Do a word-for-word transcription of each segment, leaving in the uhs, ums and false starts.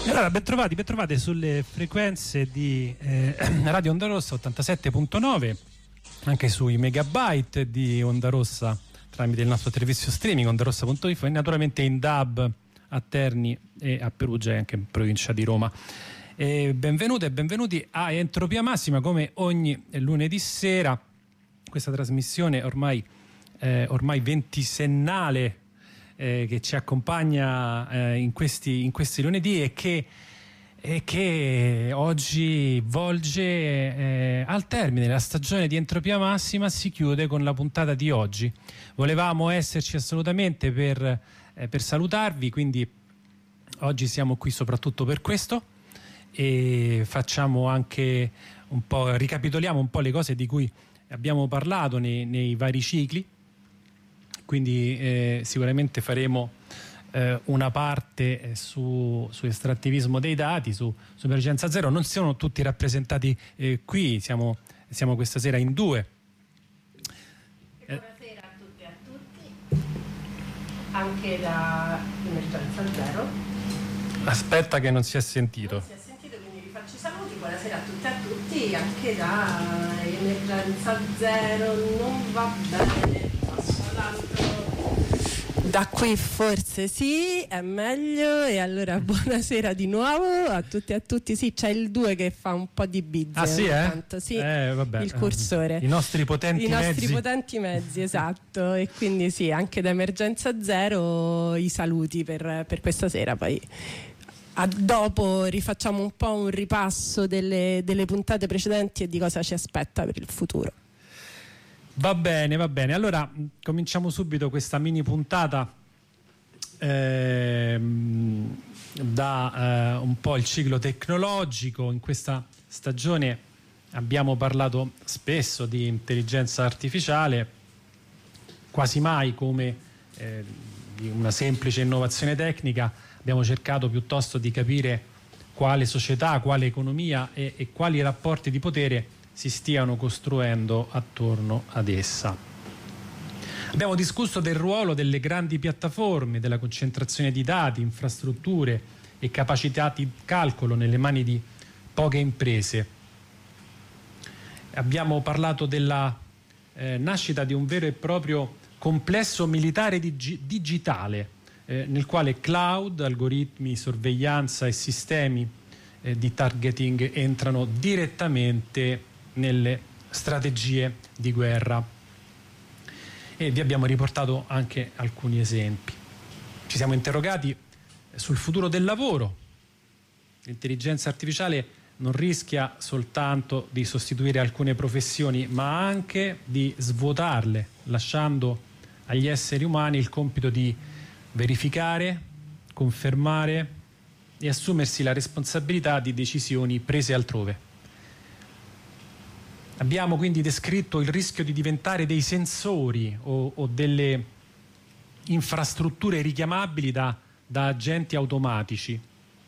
Allora, bentrovati, bentrovate sulle frequenze di eh, Radio Onda Rossa ottantasette punto nove, anche sui megabyte di Onda Rossa tramite il nostro servizio streaming ondarossa punto info e naturalmente in D A B a Terni e a Perugia e anche in provincia di Roma. E benvenute e benvenuti a Entropia Massima, come ogni lunedì sera. Questa trasmissione ormai, eh, ormai ventisennale eh, che ci accompagna eh, in, questi, in questi lunedì e che, e che oggi volge eh, al termine. La stagione di Entropia Massima si chiude con la puntata di oggi. Volevamo esserci assolutamente per, eh, per salutarvi, quindi oggi siamo qui soprattutto per questo e facciamo anche un po', ricapitoliamo un po' le cose di cui abbiamo parlato nei, nei vari cicli, quindi eh, sicuramente faremo eh, una parte eh, su, su estrattivismo dei dati, su, su emergenza zero. Non sono tutti rappresentati eh, qui, siamo, siamo questa sera in due. E buonasera a tutti e a tutti, anche da Emergenza Zero. Aspetta che non si è sentito. Non si è sentito, quindi vi faccio i saluti. Buonasera a tutti e a tutti, anche da Emergenza Zero. Non va bene, passo all'altro. Da qui forse sì, è meglio. E allora buonasera di nuovo a tutti e a tutti. Sì, c'è il due che fa un po' di bizze. Ah sì, eh? Tanto. Sì, eh vabbè. il cursore. I nostri potenti I mezzi. I nostri potenti mezzi, esatto. E quindi sì, anche da Emergenza Zero i saluti per, per questa sera. Poi a dopo rifacciamo un po' un ripasso delle, delle puntate precedenti e di cosa ci aspetta per il futuro. Va bene, va bene. Allora cominciamo subito questa mini puntata ehm, da eh, un po' il ciclo tecnologico. In questa stagione abbiamo parlato spesso di intelligenza artificiale, quasi mai come eh, di una semplice innovazione tecnica. Abbiamo cercato piuttosto di capire quale società, quale economia e, e quali rapporti di potere si stiano costruendo attorno ad essa. Abbiamo discusso del ruolo delle grandi piattaforme, della concentrazione di dati, infrastrutture e capacità di calcolo nelle mani di poche imprese. Abbiamo parlato della eh, nascita di un vero e proprio complesso militare dig- digitale eh, nel quale cloud, algoritmi, sorveglianza e sistemi eh, di targeting entrano direttamente nelle strategie di guerra, e vi abbiamo riportato anche alcuni esempi. Ci siamo interrogati sul futuro del lavoro. L'intelligenza artificiale non rischia soltanto di sostituire alcune professioni, ma anche di svuotarle, lasciando agli esseri umani il compito di verificare, confermare e assumersi la responsabilità di decisioni prese altrove. Abbiamo quindi descritto il rischio di diventare dei sensori o, o delle infrastrutture richiamabili da, da agenti automatici,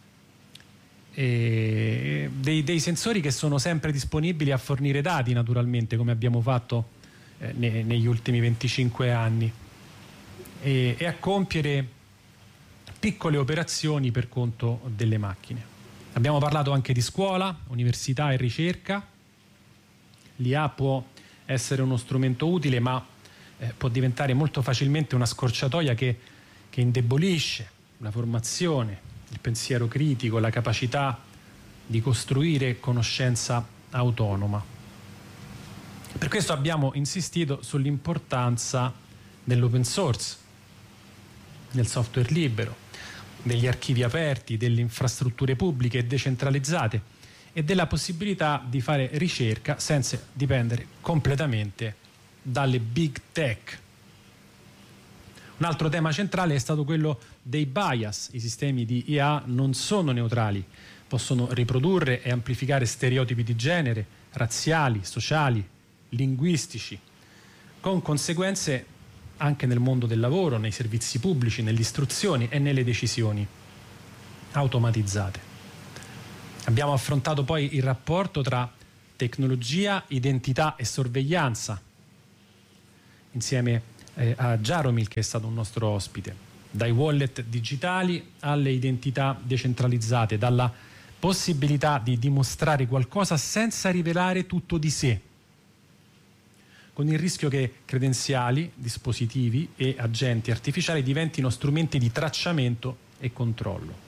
e dei, dei sensori che sono sempre disponibili a fornire dati, naturalmente, come abbiamo fatto eh, ne, negli ultimi venticinque anni, e, e a compiere piccole operazioni per conto delle macchine. Abbiamo parlato anche di scuola, università e ricerca. L'I A può essere uno strumento utile, ma eh, può diventare molto facilmente una scorciatoia che, che indebolisce la formazione, il pensiero critico, la capacità di costruire conoscenza autonoma. Per questo abbiamo insistito sull'importanza dell'open source, del software libero, degli archivi aperti, delle infrastrutture pubbliche e decentralizzate, e della possibilità di fare ricerca senza dipendere completamente dalle big tech. Un altro tema centrale è stato quello dei bias. I sistemi di I A non sono neutrali, possono riprodurre e amplificare stereotipi di genere, razziali, sociali, linguistici, con conseguenze anche nel mondo del lavoro, nei servizi pubblici, nell'istruzione e nelle decisioni automatizzate. Abbiamo affrontato poi il rapporto tra tecnologia, identità e sorveglianza, insieme eh, a Jaromil, che è stato un nostro ospite. dai wallet digitali alle identità decentralizzate, dalla possibilità di dimostrare qualcosa senza rivelare tutto di sé, con il rischio che credenziali, dispositivi e agenti artificiali diventino strumenti di tracciamento e controllo.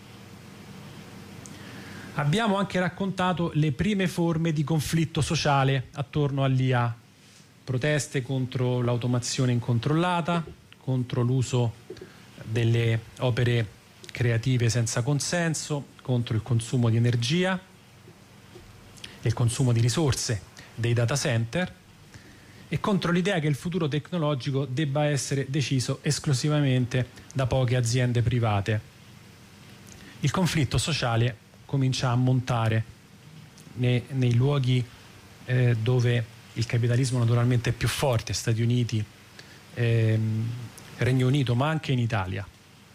Abbiamo anche raccontato le prime forme di conflitto sociale attorno all'I A, proteste contro l'automazione incontrollata, contro l'uso delle opere creative senza consenso, contro il consumo di energia e il consumo di risorse dei data center e contro l'idea che il futuro tecnologico debba essere deciso esclusivamente da poche aziende private. Il conflitto sociale comincia a montare nei, nei luoghi eh, dove il capitalismo naturalmente è più forte, Stati Uniti, ehm, Regno Unito, ma anche in Italia.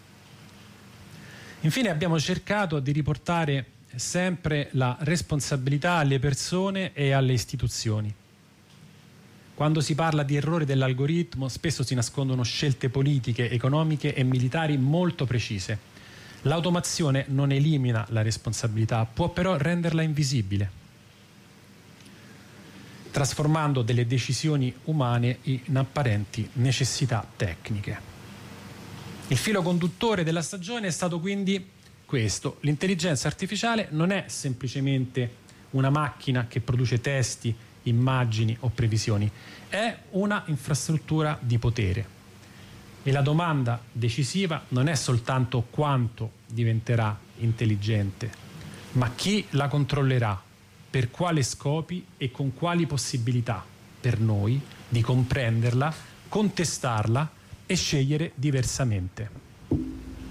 Infine abbiamo cercato di riportare sempre la responsabilità alle persone e alle istituzioni. Quando si parla di errori dell'algoritmo, spesso si nascondono scelte politiche, economiche e militari molto precise. L'automazione non elimina la responsabilità, può però renderla invisibile, trasformando delle decisioni umane in apparenti necessità tecniche. Il filo conduttore della stagione è stato quindi questo: l'intelligenza artificiale non è semplicemente una macchina che produce testi, immagini o previsioni, è una infrastruttura di potere. E la domanda decisiva non è soltanto quanto diventerà intelligente, ma chi la controllerà, per quali scopi e con quali possibilità per noi di comprenderla, contestarla e scegliere diversamente.